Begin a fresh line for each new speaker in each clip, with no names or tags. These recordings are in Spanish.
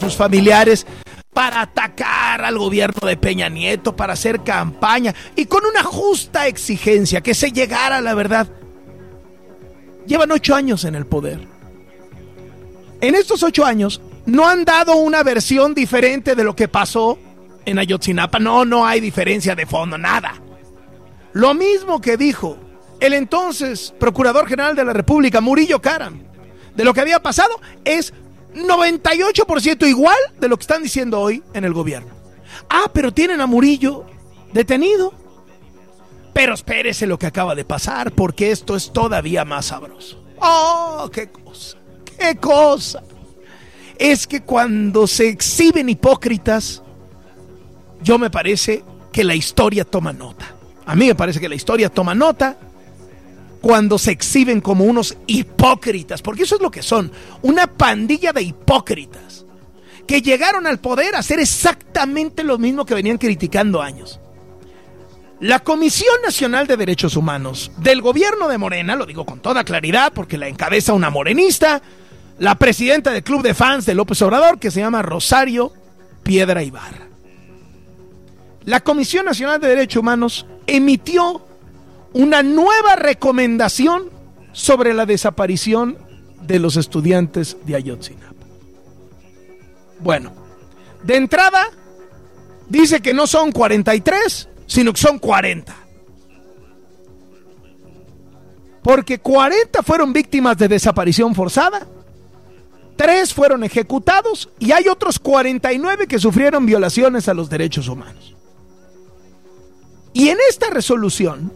tus familiares para atacar al gobierno de Peña Nieto, para hacer campaña y con una justa exigencia que se llegara a la verdad. Llevan 8 años en el poder. En estos 8 años no han dado una versión diferente de lo que pasó en Ayotzinapa. No hay diferencia de fondo, nada. Lo mismo que dijo el entonces Procurador General de la República, Murillo Karam, de lo que había pasado, es 98% igual de lo que están diciendo hoy en el gobierno. Pero tienen a Murillo detenido. Pero espérese lo que acaba de pasar, porque esto es todavía más sabroso. ¡Oh, qué cosa! ¡Qué cosa! Es que cuando se exhiben hipócritas, yo me parece que la historia toma nota. A mí me parece que la historia toma nota cuando se exhiben como unos hipócritas, porque eso es lo que son, una pandilla de hipócritas que llegaron al poder a hacer exactamente lo mismo que venían criticando años. La Comisión Nacional de Derechos Humanos del gobierno de Morena, lo digo con toda claridad porque la encabeza una morenista, la presidenta del club de fans de López Obrador, que se llama Rosario Piedra Ibarra. La Comisión Nacional de Derechos Humanos emitió una nueva recomendación sobre la desaparición de los estudiantes de Ayotzinapa. Bueno, de entrada dice que no son 43, sino que son 40. Porque 40 fueron víctimas de desaparición forzada, 3 fueron ejecutados y hay otros 49 que sufrieron violaciones a los derechos humanos. Y en esta resolución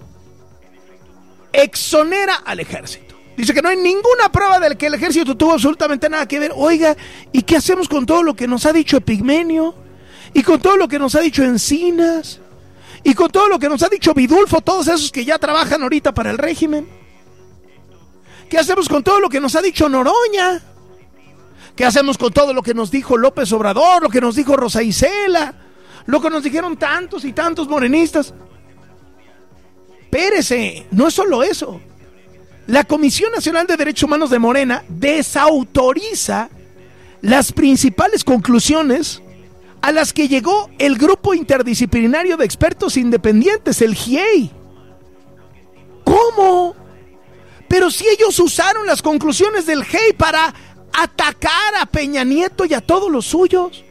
exonera al ejército. Dice que no hay ninguna prueba de que el ejército tuvo absolutamente nada que ver. Oiga, ¿y qué hacemos con todo lo que nos ha dicho Epigmenio? ¿Y con todo lo que nos ha dicho Encinas? ¿Y con todo lo que nos ha dicho Vidulfo? Todos esos que ya trabajan ahorita para el régimen. ¿Qué hacemos con todo lo que nos ha dicho Noroña? ¿Qué hacemos con todo lo que nos dijo López Obrador? Lo que nos dijo Rosa Isela, lo que nos dijeron tantos y tantos morenistas. Espérese, no es solo eso. La Comisión Nacional de Derechos Humanos de Morena desautoriza las principales conclusiones a las que llegó el Grupo Interdisciplinario de Expertos Independientes, el GIEI. ¿Cómo? Pero si ellos usaron las conclusiones del GIEI para atacar a Peña Nieto y a todos los suyos.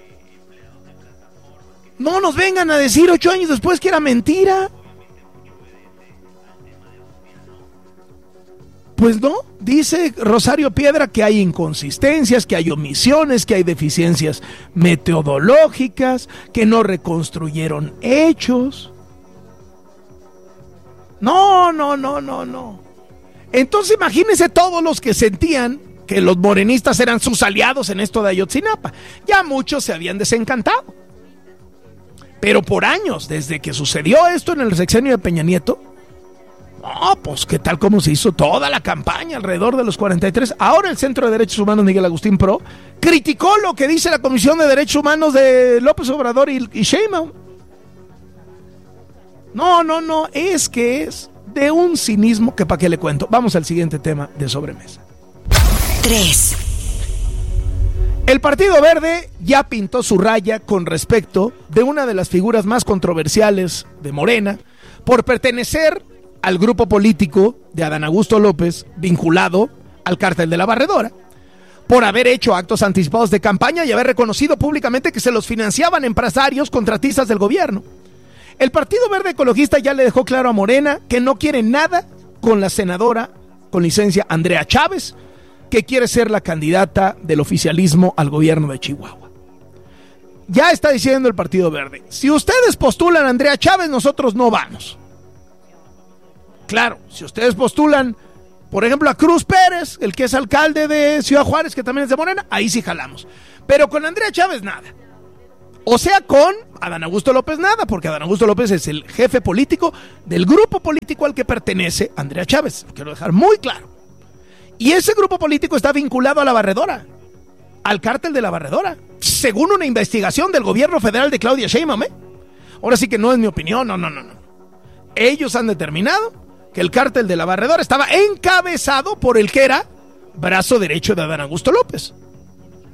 No nos vengan a decir 8 años después que era mentira. Pues no, dice Rosario Piedra que hay inconsistencias, que hay omisiones, que hay deficiencias metodológicas, que no reconstruyeron hechos. No. Entonces imagínense todos los que sentían que los morenistas eran sus aliados en esto de Ayotzinapa. Ya muchos se habían desencantado. Pero por años, desde que sucedió esto en el sexenio de Peña Nieto, pues qué tal como se hizo toda la campaña alrededor de los 43. Ahora el Centro de Derechos Humanos Miguel Agustín Pro criticó lo que dice la Comisión de Derechos Humanos de López Obrador y Sheinbaum. No, es que es de un cinismo que para qué le cuento. Vamos al siguiente tema de sobremesa.
3.
El Partido Verde ya pintó su raya con respecto de una de las figuras más controversiales de Morena por pertenecer al grupo político de Adán Augusto López vinculado al cártel de la Barredora, por haber hecho actos anticipados de campaña y haber reconocido públicamente que se los financiaban empresarios contratistas del gobierno. El Partido Verde Ecologista ya le dejó claro a Morena que no quiere nada con la senadora con licencia Andrea Chávez, que quiere ser la candidata del oficialismo al gobierno de Chihuahua. Ya está diciendo el Partido Verde, si ustedes postulan a Andrea Chávez, nosotros no vamos. Claro, si ustedes postulan, por ejemplo, a Cruz Pérez, el que es alcalde de Ciudad Juárez, que también es de Morena, ahí sí jalamos. Pero con Andrea Chávez, nada. O sea, con Adán Augusto López, nada, porque Adán Augusto López es el jefe político del grupo político al que pertenece Andrea Chávez. Lo quiero dejar muy claro. Y ese grupo político está vinculado a la Barredora, al cártel de la Barredora, según una investigación del gobierno federal de Claudia Sheinbaum. Ahora sí que no es mi opinión, no. Ellos han determinado que el cártel de la Barredora estaba encabezado por el que era brazo derecho de Adán Augusto López.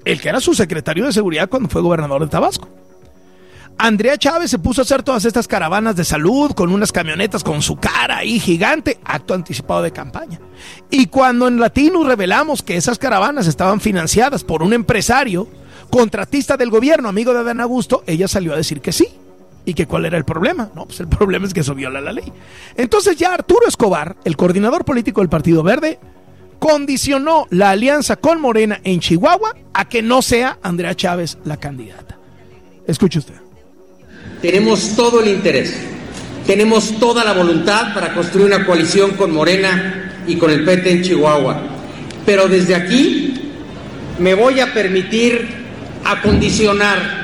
el que era su secretario de seguridad cuando fue gobernador de Tabasco. Andrea Chávez se puso a hacer todas estas caravanas de salud con unas camionetas con su cara ahí gigante, acto anticipado de campaña. Y cuando en Latinus revelamos que esas caravanas estaban financiadas por un empresario, contratista del gobierno, amigo de Adán Augusto, ella salió a decir que sí. ¿Y que cuál era el problema? No, pues el problema es que eso viola la ley. Entonces ya Arturo Escobar, el coordinador político del Partido Verde, condicionó la alianza con Morena en Chihuahua a que no sea Andrea Chávez la candidata. Escuche usted.
Tenemos todo el interés, tenemos toda la voluntad para construir una coalición con Morena y con el PT en Chihuahua. Pero desde aquí me voy a permitir acondicionar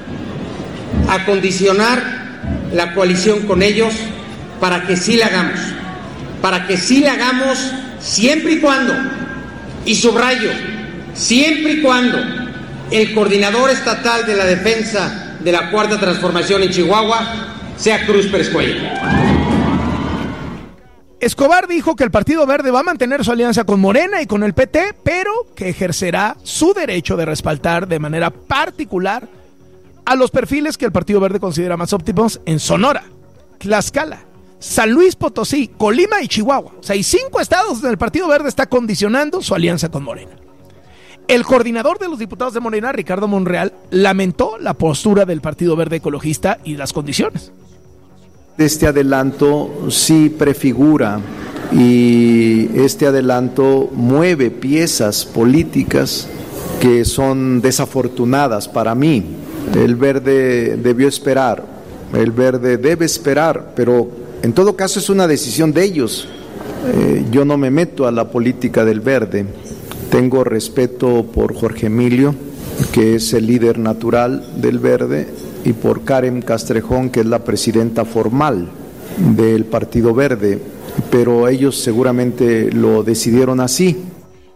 la coalición con ellos para que sí la hagamos, siempre y cuando, y subrayo, siempre y cuando el coordinador estatal de la defensa de la Cuarta Transformación en Chihuahua sea Cruz Pérez Cuellar.
Escobar dijo que el Partido Verde va a mantener su alianza con Morena y con el PT, pero que ejercerá su derecho de respaldar de manera particular a los perfiles que el Partido Verde considera más óptimos en Sonora, Tlaxcala, San Luis Potosí, Colima y Chihuahua. O sea, hay 5 estados donde el Partido Verde está condicionando su alianza con Morena. El coordinador de los diputados de Morena, Ricardo Monreal, lamentó la postura del Partido Verde Ecologista y las condiciones.
Este adelanto sí prefigura y este adelanto mueve piezas políticas que son desafortunadas para mí. El Verde debió esperar, el Verde debe esperar, pero en todo caso es una decisión de ellos. Yo no me meto a la política del Verde. Tengo respeto por Jorge Emilio, que es el líder natural del Verde, y por Karen Castrejón, que es la presidenta formal del Partido Verde, pero ellos seguramente lo decidieron así.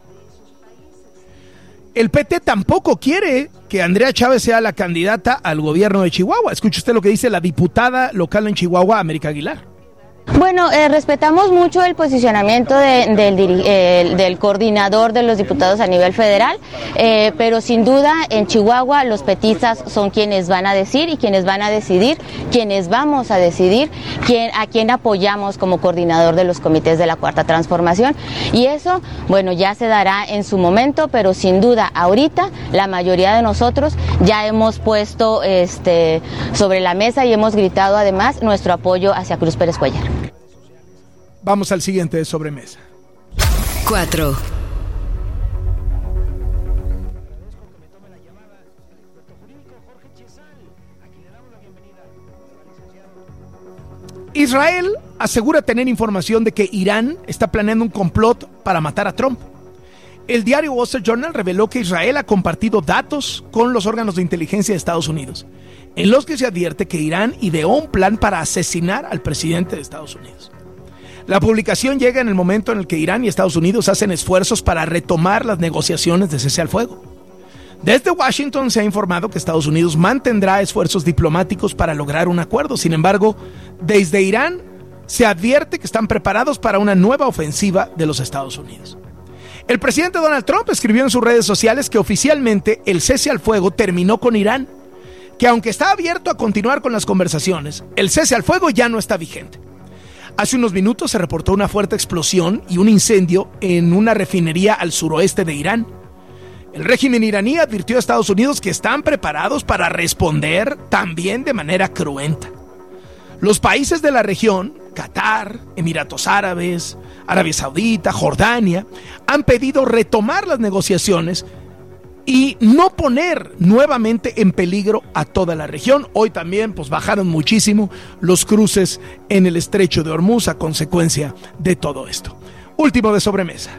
El PT tampoco quiere que Andrea Chávez sea la candidata al gobierno de Chihuahua. Escuche usted lo que dice la diputada local en Chihuahua, América Aguilar.
Bueno, respetamos mucho el posicionamiento del coordinador de los diputados a nivel federal, pero sin duda en Chihuahua los petistas son quienes van a decir y quienes van a decidir, quienes vamos a decidir a quién apoyamos como coordinador de los comités de la Cuarta Transformación. Y eso, bueno, ya se dará en su momento, pero sin duda ahorita la mayoría de nosotros ya hemos puesto sobre la mesa y hemos gritado además nuestro apoyo hacia Cruz Pérez Cuellar.
Vamos al siguiente de sobremesa.
4.
Israel asegura tener información de que Irán está planeando un complot para matar a Trump. El diario Wall Street Journal reveló que Israel ha compartido datos con los órganos de inteligencia de Estados Unidos, en los que se advierte que Irán ideó un plan para asesinar al presidente de Estados Unidos. La publicación llega en el momento en el que Irán y Estados Unidos hacen esfuerzos para retomar las negociaciones de cese al fuego. Desde Washington se ha informado que Estados Unidos mantendrá esfuerzos diplomáticos para lograr un acuerdo. Sin embargo, desde Irán se advierte que están preparados para una nueva ofensiva de los Estados Unidos. El presidente Donald Trump escribió en sus redes sociales que oficialmente el cese al fuego terminó con Irán, que aunque está abierto a continuar con las conversaciones, el cese al fuego ya no está vigente. Hace unos minutos se reportó una fuerte explosión y un incendio en una refinería al suroeste de Irán. El régimen iraní advirtió a Estados Unidos que están preparados para responder también de manera cruenta. Los países de la región, Qatar, Emiratos Árabes, Arabia Saudita, Jordania, han pedido retomar las negociaciones y no poner nuevamente en peligro a toda la región. Hoy también bajaron muchísimo los cruces en el estrecho de Hormuz a consecuencia de todo esto. Último de sobremesa.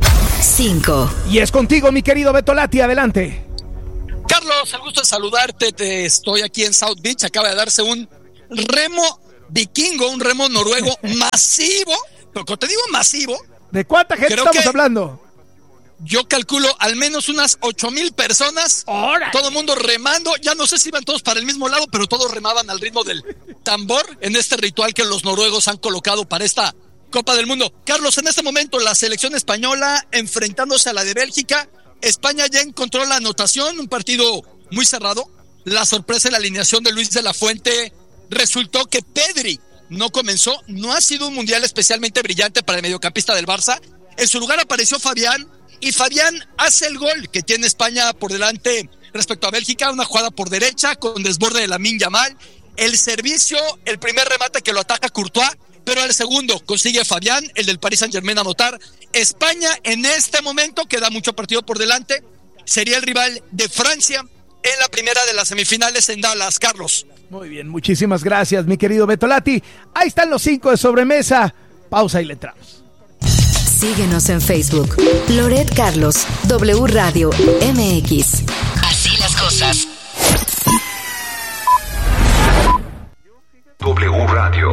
5.
Y es contigo, mi querido Beto Lati, adelante.
Carlos, el gusto de saludarte. Estoy aquí en South Beach. Acaba de darse un remo vikingo, un remo noruego masivo. Pero cuando te digo masivo,
¿de cuánta gente estamos hablando?
Yo calculo al menos unas 8,000 personas. ¡Órale! Todo el mundo remando. Ya no sé si iban todos para el mismo lado, pero todos remaban al ritmo del tambor en este ritual que los noruegos han colocado para esta Copa del Mundo. Carlos, en este momento la selección española enfrentándose a la de Bélgica España ya encontró la anotación, un partido muy cerrado. La sorpresa en la alineación de Luis de la Fuente resultó que Pedri no comenzó. No ha sido un mundial especialmente brillante para el mediocampista del Barça. En su lugar apareció Fabián, y Fabián hace el gol que tiene España por delante respecto a Bélgica. Una jugada por derecha con desborde de Lamine Yamal. El servicio, el primer remate que lo ataca Courtois, pero el segundo consigue Fabián, el del Paris Saint-Germain, anotar. España en este momento queda mucho partido por delante. Sería el rival de Francia en la primera de las semifinales en Dallas, Carlos.
Muy bien, muchísimas gracias, mi querido Betolati. Ahí están los 5 de sobremesa. Pausa y le entramos.
Síguenos en Facebook. Loret Carlos, W Radio MX. Así las cosas.
W Radio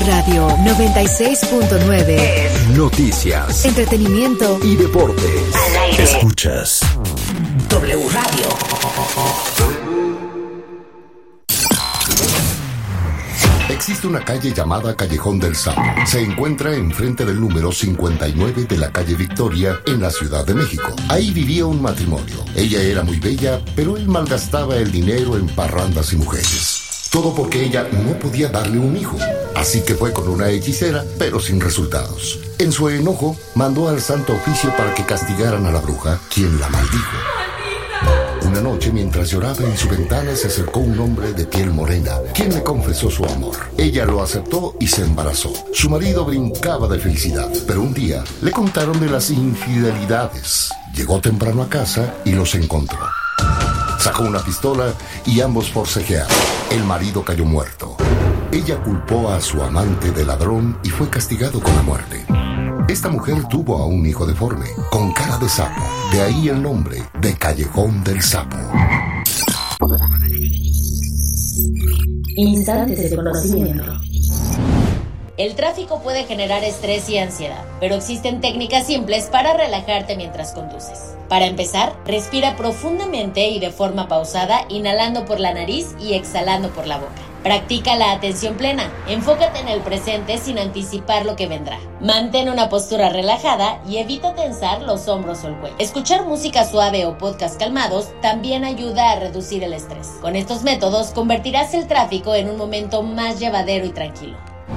96.9.
Noticias,
Entretenimiento
y deportes.
Al aire.
Escuchas
W Radio.
Existe una calle llamada Callejón del Sapo. Se encuentra enfrente del número 59 de la calle Victoria, en la Ciudad de México. Ahí vivía un matrimonio. Ella era muy bella, pero él malgastaba el dinero en parrandas y mujeres. Todo porque ella no podía darle un hijo. Así que fue con una hechicera, pero sin resultados. En su enojo, mandó al Santo Oficio para que castigaran a la bruja, quien la maldijo. Una noche, mientras lloraba en su ventana, se acercó un hombre de piel morena, quien le confesó su amor. Ella lo aceptó y se embarazó. Su marido brincaba de felicidad, pero un día le contaron de las infidelidades. Llegó temprano a casa y los encontró. Sacó una pistola y ambos forcejearon. El marido cayó muerto. Ella culpó a su amante de ladrón y fue castigado con la muerte. Esta mujer tuvo a un hijo deforme, con cara de sapo. De ahí el nombre de Callejón del Sapo.
Instantes de conocimiento. El tráfico puede generar estrés y ansiedad, pero existen técnicas simples para relajarte mientras conduces. Para empezar, respira profundamente y de forma pausada, inhalando por la nariz y exhalando por la boca. Practica la atención plena. Enfócate en el presente sin anticipar lo que vendrá. Mantén una postura relajada y evita tensar los hombros o el cuello. Escuchar música suave o podcast calmados también ayuda a reducir el estrés. Con estos métodos convertirás el tráfico en un momento más llevadero y tranquilo.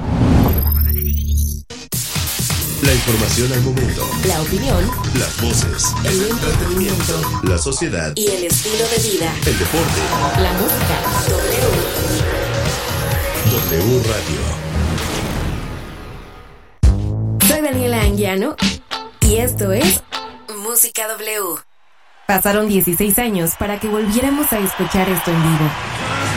La información al momento,
La opinión,
las voces,
el entretenimiento,
la sociedad
y el estilo de vida.
El deporte.
La música.
W Radio.
Soy Daniela Anguiano y esto es
Música W.
Pasaron 16 años para que volviéramos a escuchar esto en vivo.